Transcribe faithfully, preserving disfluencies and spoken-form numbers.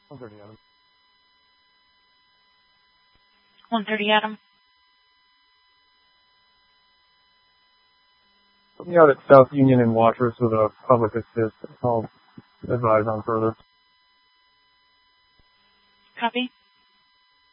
one thirty, Adam. one thirty, Adam. Put me out at South Union and Watrous with a public assist. I'll advise on further. Copy.